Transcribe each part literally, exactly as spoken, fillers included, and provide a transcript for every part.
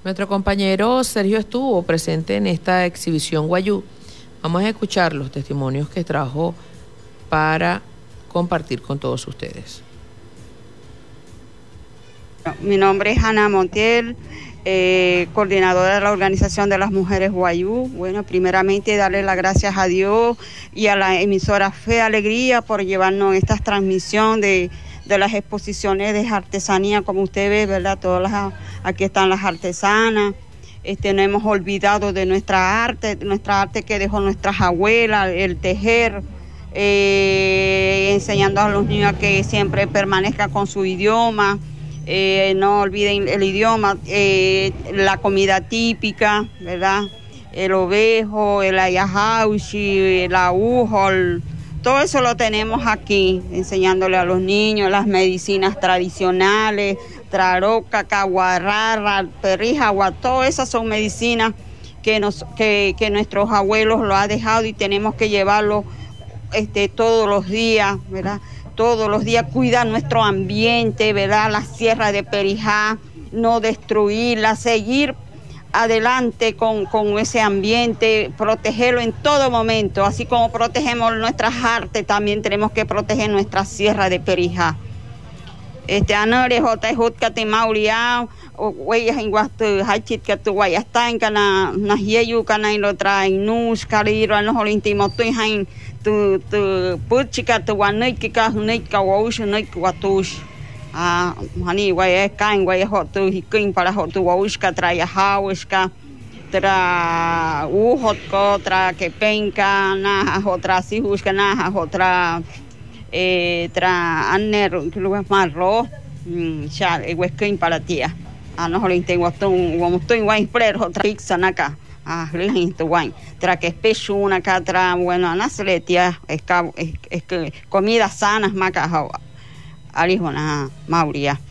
Nuestro compañero Sergio estuvo presente en esta exhibición Wayuu. Vamos a escuchar los testimonios que trajo para compartir con todos ustedes. Mi nombre es Ana Montiel, eh, coordinadora de la Organización de las Mujeres Wayuu. Bueno, primeramente darle las gracias a Dios y a la emisora Fe Alegría por llevarnos esta transmisión de, de las exposiciones de artesanía, como usted ve, ¿verdad? Todas las, aquí están las artesanas. Este, no hemos olvidado de nuestra arte, nuestra arte que dejó nuestras abuelas, el tejer, eh, enseñando a los niños a que siempre permanezcan con su idioma. Eh, no olviden el idioma, eh, la comida típica, ¿verdad? El ovejo, el ayahaushi, el ahujol, todo eso lo tenemos aquí, enseñándole a los niños las medicinas tradicionales, traroca, caguarrara, perrijagua, todas esas son medicinas que, nos, que, que nuestros abuelos lo han dejado y tenemos que llevarlo este, todos los días, ¿verdad? Todos los días cuidar nuestro ambiente, ¿verdad? La sierra de Perijá, no destruirla, seguir adelante con, con ese ambiente, protegerlo en todo momento, así como protegemos nuestras artes, también tenemos que proteger nuestra sierra de Perijá. Este anore jota jutka te mauria o huellas en guasto hachit que tu guayasta en cana nahiyu cana en otra inus cariro en los olímpicos tu hain tu tu puchica tu guanay ka hunay ka waush hunay watush ah hani guay kain guay hotu hikin para hotu waush ka traia haush ka tra u hot ko tra que penca na otra si huska na otra eh tra anner que lugar marro ya el huesquín para tía a no le tengo un como estoy wine pero otra pizza naka ah le tu wine tra que especho una catra bueno anasletia es es que comidas sanas maca alijona Mauria.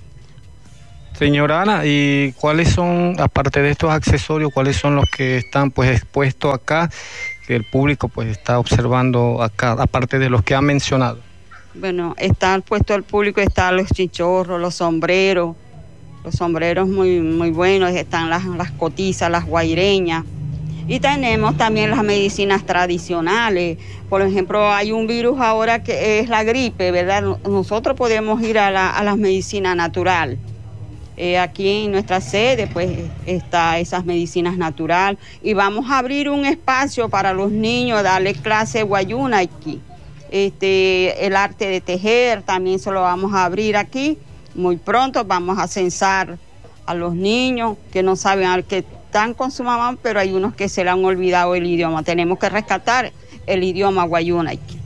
Señora Ana, ¿y cuáles son, aparte de estos accesorios, cuáles son los que están pues expuestos acá, que el público pues está observando acá, aparte de los que ha mencionado? Bueno, está puesto el público, están los chichorros, los sombreros, los sombreros muy, muy buenos, están las, las cotizas, las guaireñas. Y tenemos también las medicinas tradicionales. Por ejemplo, hay un virus ahora que es la gripe, ¿verdad? Nosotros podemos ir a la, a la medicina natural. Eh, aquí en nuestra sede pues está esas medicinas natural y vamos a abrir un espacio para los niños, darle clase guayuna aquí. Este, el arte de tejer también se lo vamos a abrir aquí. Muy pronto vamos a censar a los niños que no saben que están con su mamá, pero hay unos que se le han olvidado el idioma. Tenemos que rescatar el idioma guayuna aquí.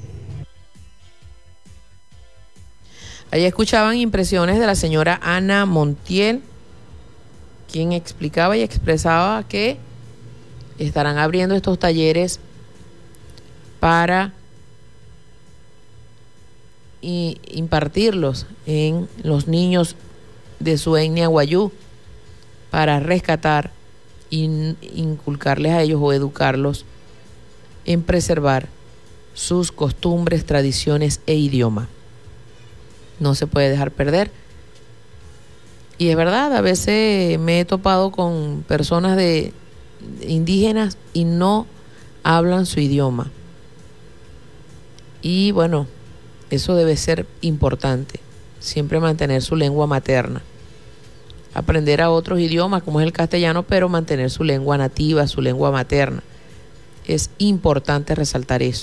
Ahí escuchaban impresiones de la señora Ana Montiel, quien explicaba y expresaba que estarán abriendo estos talleres para y impartirlos en los niños de su etnia Wayuu para rescatar e inculcarles a ellos o educarlos en preservar sus costumbres, tradiciones e idioma. No se puede dejar perder. Y es verdad, a veces me he topado con personas de indígenas y no hablan su idioma. Y bueno, eso debe ser importante, siempre mantener su lengua materna. Aprender a otros idiomas como es el castellano, pero mantener su lengua nativa, su lengua materna. Es importante resaltar eso.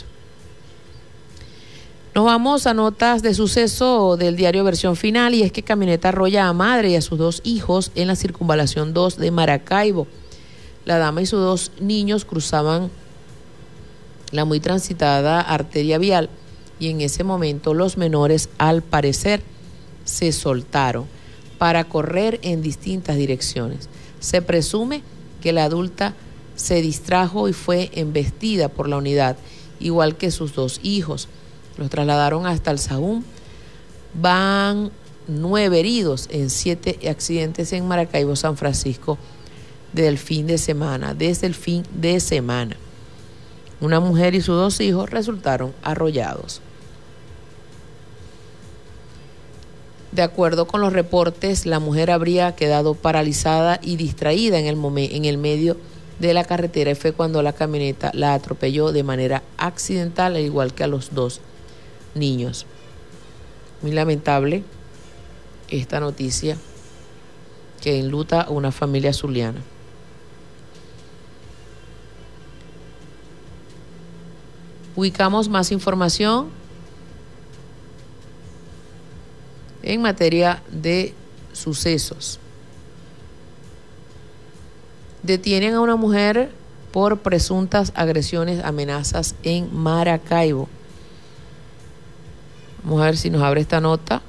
Nos vamos a notas de suceso del diario Versión Final, y es que camioneta arrolla a madre y a sus dos hijos en la circunvalación dos de Maracaibo. La dama y sus dos niños cruzaban la muy transitada arteria vial y en ese momento los menores, al parecer, se soltaron para correr en distintas direcciones. Se presume que la adulta se distrajo y fue embestida por la unidad, igual que sus dos hijos. Los trasladaron hasta el Sahún. Van nueve heridos en siete accidentes en Maracaibo, San Francisco, desde el fin de semana. Desde el fin de semana. Una mujer y sus dos hijos resultaron arrollados. De acuerdo con los reportes, la mujer habría quedado paralizada y distraída en el, momen- en el medio de la carretera y fue cuando la camioneta la atropelló de manera accidental, al igual que a los dos niños. Muy lamentable esta noticia que enluta a una familia zuliana. Ubicamos más información en materia de sucesos. Detienen a una mujer por presuntas agresiones, amenazas en Maracaibo. Vamos a ver si nos abre esta nota.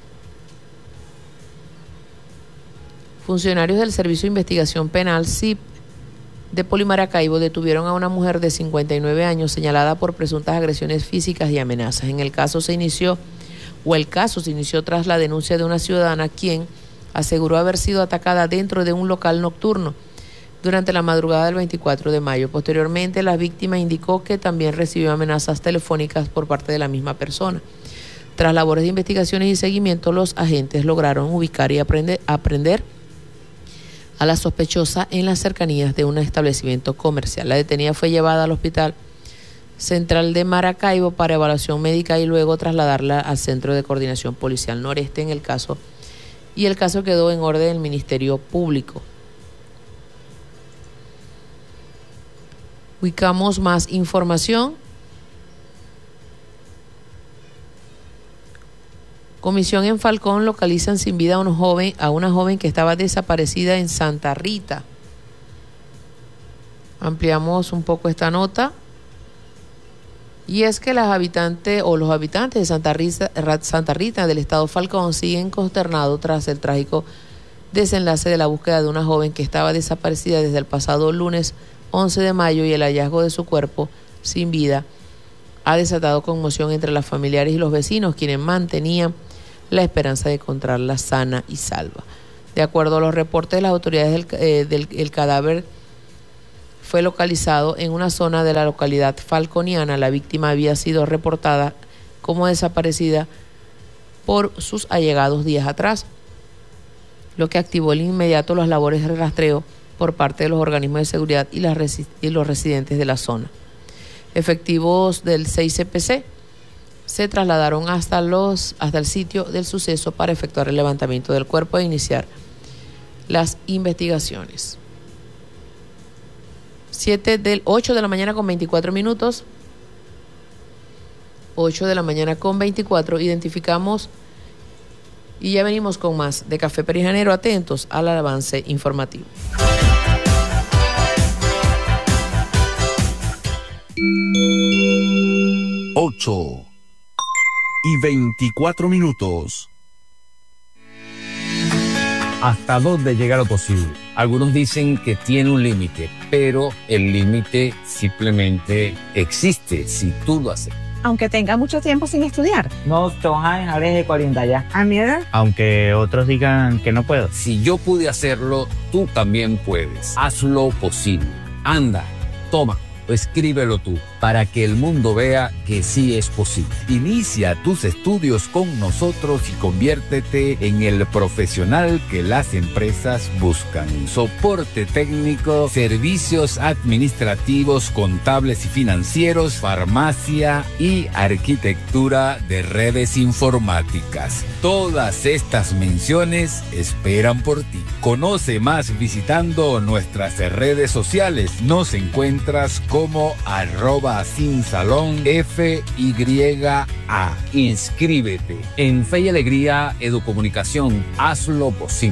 Funcionarios del Servicio de Investigación Penal, S I P, de Polimaracaibo detuvieron a una mujer de cincuenta y nueve años señalada por presuntas agresiones físicas y amenazas. En el caso se inició, o el caso se inició tras la denuncia de una ciudadana quien aseguró haber sido atacada dentro de un local nocturno durante la madrugada del veinticuatro de mayo. Posteriormente, la víctima indicó que también recibió amenazas telefónicas por parte de la misma persona. Tras labores de investigaciones y seguimiento, los agentes lograron ubicar y aprender, aprender a la sospechosa en las cercanías de un establecimiento comercial. La detenida fue llevada al Hospital Central de Maracaibo para evaluación médica y luego trasladarla al Centro de Coordinación Policial Noreste en el caso, y el caso quedó en orden del Ministerio Público. Ubicamos más información. Comisión en Falcón localizan sin vida a, un joven, a una joven que estaba desaparecida en Santa Rita. Ampliamos un poco esta nota. Y es que las habitantes o los habitantes de Santa Rita, Santa Rita del estado Falcón siguen consternados tras el trágico desenlace de la búsqueda de una joven que estaba desaparecida desde el pasado lunes once de mayo y el hallazgo de su cuerpo sin vida ha desatado conmoción entre los familiares y los vecinos, quienes mantenían la esperanza de encontrarla sana y salva. De acuerdo a los reportes de las autoridades, del, eh, del el cadáver fue localizado en una zona de la localidad falconiana. La víctima había sido reportada como desaparecida por sus allegados días atrás, lo que activó de inmediato las labores de rastreo por parte de los organismos de seguridad y, las resi- y los residentes de la zona. Efectivos del seis C P C se trasladaron hasta, los, hasta el sitio del suceso para efectuar el levantamiento del cuerpo e iniciar las investigaciones. siete del ocho de la mañana con veinticuatro minutos. ocho de la mañana con veinticuatro. Identificamos y ya venimos con más de Café Perijanero. Atentos al avance informativo. ocho y veinticuatro minutos. ¿Hasta dónde llega lo posible? Algunos dicen que tiene un límite, pero el límite simplemente existe si tú lo haces. Aunque tenga mucho tiempo sin estudiar. No te vas a dejar de cuarenta ya. ¿A mi edad? Aunque otros digan que no puedo. Si yo pude hacerlo, tú también puedes. Hazlo posible. Anda, toma, escríbelo tú, para que el mundo vea que sí es posible. Inicia tus estudios con nosotros y conviértete en el profesional que las empresas buscan. Soporte técnico, servicios administrativos, contables y financieros, farmacia y arquitectura de redes informáticas. Todas estas menciones esperan por ti. Conoce más visitando nuestras redes sociales. Nos encuentras como arroba sin salón F Y A. Inscríbete. En Fe y Alegría Educomunicación, hazlo posible.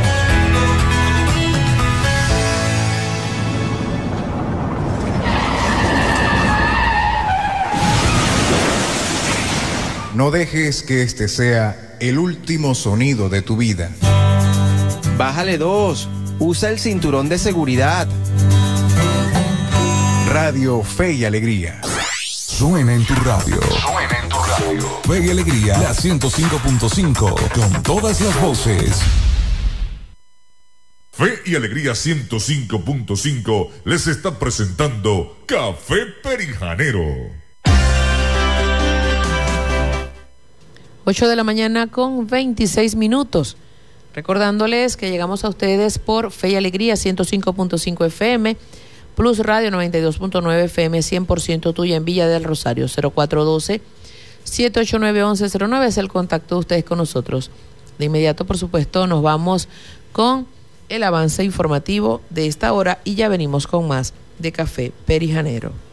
No dejes que este sea el último sonido de tu vida. Bájale dos. Usa el cinturón de seguridad. Radio Fe y Alegría. Suena en tu radio. Suena en tu radio. Fe y Alegría, la ciento cinco punto cinco, con todas las voces. Fe y Alegría ciento cinco punto cinco les está presentando Café Perijanero. ocho de la mañana con veintiséis minutos. Recordándoles que llegamos a ustedes por Fe y Alegría ciento cinco punto cinco F M, Plus Radio noventa y dos punto nueve F M, cien por ciento tuya en Villa del Rosario. Cero cuatro uno dos, siete ocho nueve, once cero nueve es el contacto de ustedes con nosotros. De inmediato, por supuesto, nos vamos con el avance informativo de esta hora y ya venimos con más de Café Perijanero.